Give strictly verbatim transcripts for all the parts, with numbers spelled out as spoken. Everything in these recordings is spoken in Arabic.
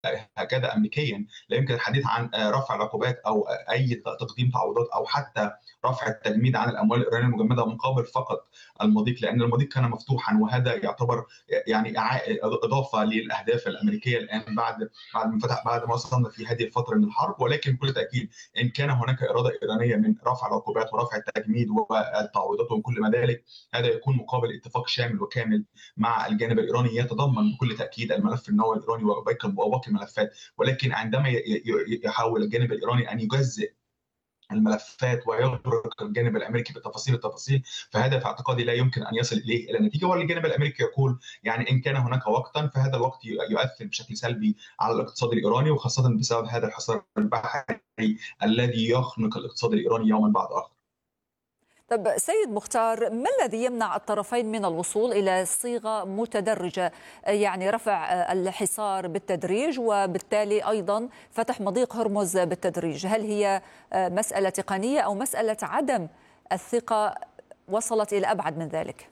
هكذا أمريكيًا، لا يمكن الحديث عن آآ رفع العقوبات أو أي ت تقديم تعويضات أو حتى رفع التجميد عن الأموال الإيرانية المجمدة مقابل فقط المضيق، لأن المضيق كان مفتوحًا وهذا يعتبر يعني إعا إضافة للأهداف الأمريكية الآن بعد بعد ما فتح بعد ما وصلنا في هذه الفترة من الحرب، ولكن بكل تأكيد إن كان هناك إرادة إيرانية من رفع العقوبات ورفع التجميد والتعويضات وكل ما ذلك، هذا يكون مقابل اتفاق شامل وكامل مع الجانب الإيراني يتضمن بكل تأكيد الملف النووي الإيراني وباقي وباقي الملفات، ولكن عندما ي ي يحاول الجانب الإيراني أن يجزئ الملفات ويغرق الجانب الامريكي بتفاصيل التفاصيل، فهذا في اعتقادي لا يمكن ان يصل اليه الى نتيجه، والجانب الامريكي يقول يعني ان كان هناك وقتا فهذا الوقت يؤثر بشكل سلبي على الاقتصاد الايراني، وخاصه بسبب هذا الحصار البحري الذي يخنق الاقتصاد الايراني يوما بعد اخر. طب سيد مختار، ما الذي يمنع الطرفين من الوصول إلى صيغة متدرجة، يعني رفع الحصار بالتدريج وبالتالي أيضا فتح مضيق هرمز بالتدريج؟ هل هي مسألة تقنية أو مسألة عدم الثقة وصلت إلى أبعد من ذلك؟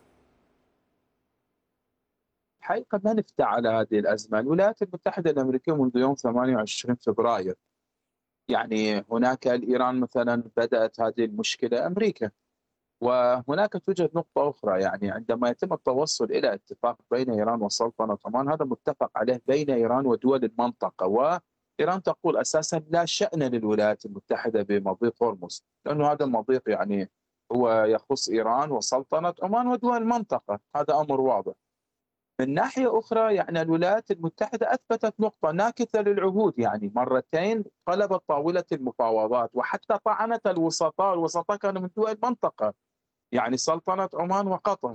حقيقة ما نفتح على هذه الأزمة. الولايات المتحدة الأمريكية منذ يوم ثمانية وعشرين فبراير، يعني هناك الإيران مثلا بدأت هذه المشكلة أمريكا، وهناك توجد نقطة أخرى، يعني عندما يتم التوصل إلى اتفاق بين إيران وسلطنة عمان، هذا متفق عليه بين إيران ودول المنطقة، وإيران تقول أساسا لا شأن للولايات المتحدة بمضيق هرمز، لأنه هذا المضيق يعني هو يخص إيران وسلطنة عمان ودول المنطقة، هذا أمر واضح. من ناحية أخرى يعني الولايات المتحدة أثبتت نقطة ناكثة للعهود، يعني مرتين قلبت طاولة المفاوضات وحتى طعنت الوسطاء، الوسطاء كانوا من دول المنطقة، يعني سلطنة عمان وقطر،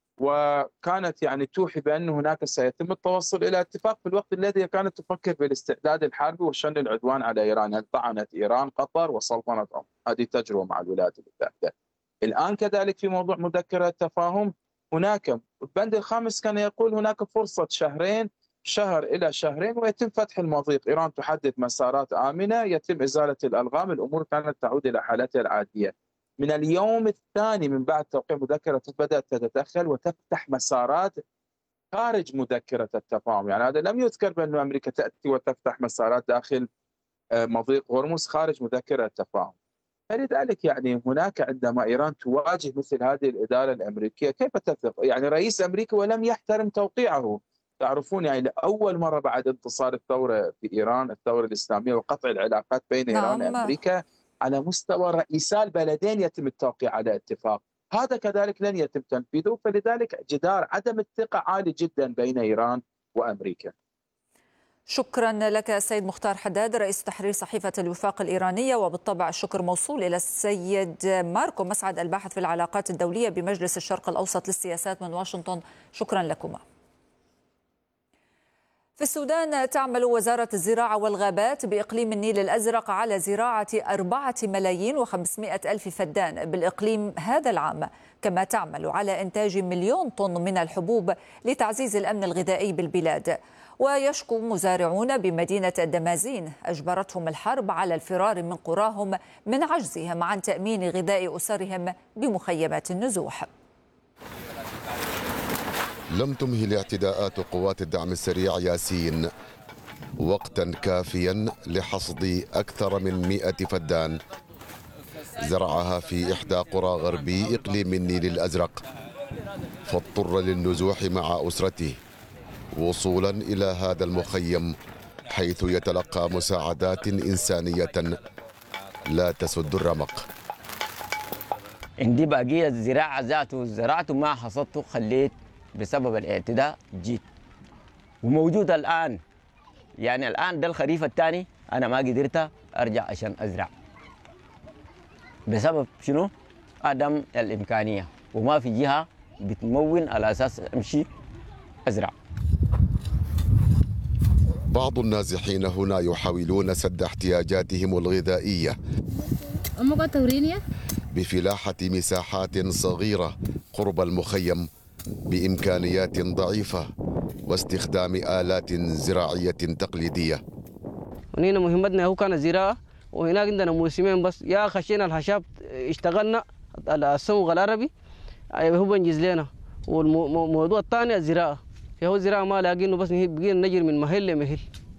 وكانت يعني توحي بأن هناك سيتم التوصل إلى اتفاق في الوقت الذي كانت تفكر بالاستعداد الحربي وشن العدوان على إيران. يعني طعنت إيران قطر وسلطنة عمان، هذه تجربة مع الولايات المتحدة. الآن كذلك في موضوع مذكرة التفاهم، هناك البند الخامس كان يقول هناك فرصة شهرين، شهر إلى شهرين ويتم فتح المضيق، إيران تحدد مسارات آمنة، يتم إزالة الألغام، الأمور كانت تعود إلى حالتها العادية. من اليوم الثاني من بعد توقيع مذكرة بدأت تتدخل وتفتح مسارات خارج مذكرة التفاهم، يعني هذا لم يذكر بأن أمريكا تأتي وتفتح مسارات داخل مضيق هرمز خارج مذكرة التفاهم. فلذلك يعني هناك عندما إيران تواجه مثل هذه الإدارة الأمريكية كيف تثق؟ يعني رئيس أمريكا ولم يحترم توقيعه، تعرفون يعني لأول مرة بعد انتصار الثورة في إيران، الثورة الإسلامية، وقطع العلاقات بين إيران نعم. وأمريكا، على مستوى رئيسا البلدين يتم التوقيع على اتفاق، هذا كذلك لن يتم تنفيذه، فلذلك جدار عدم الثقة عالي جدا بين إيران وأمريكا. شكرا لك سيد مختار حداد، رئيس تحرير صحيفة الوفاق الإيرانية، وبالطبع الشكر موصول إلى السيد ماركو مسعد الباحث في العلاقات الدولية بمجلس الشرق الأوسط للسياسات من واشنطن، شكرا لكما. في السودان تعمل وزارة الزراعة والغابات بإقليم النيل الأزرق على زراعة أربعة ملايين وخمسمائة ألف فدان بالإقليم هذا العام، كما تعمل على إنتاج مليون طن من الحبوب لتعزيز الأمن الغذائي بالبلاد. ويشكو مزارعون بمدينة الدمازين أجبرتهم الحرب على الفرار من قراهم من عجزهم عن تأمين غذاء أسرهم بمخيمات النزوح. لم تمهل اعتداءات قوات الدعم السريع ياسين وقتا كافيا لحصد أكثر من مئة فدان زرعها في إحدى قرى غربي إقليم النيل الأزرق، فاضطر للنزوح مع أسرته وصولا إلى هذا المخيم حيث يتلقى مساعدات إنسانية لا تسد الرمق. عندي بقية الزراعة ذاته زرعته ما حصدته، خليت بسبب الاعتداء جيت وموجود الآن، يعني الآن ده الخريف الثاني أنا ما قدرت أرجع عشان أزرع بسبب شنو؟ عدم الإمكانية، وما في جهة بتمون على أساس أمشي أزرع. بعض النازحين هنا يحاولون سد احتياجاتهم الغذائية بفلاحة مساحات صغيرة قرب المخيم بإمكانيات ضعيفة واستخدام آلات زراعية تقليدية. هنا مهمتنا هو كان الزراعة، وهناك عندنا موسمين بس، يا خشينا الحشاب اشتغلنا السوق العربي هو بنجز لنا، والموضوع الثاني الزراعة، هو الزراعة ما لاقينه بس بقينا نجري من محل لمحل.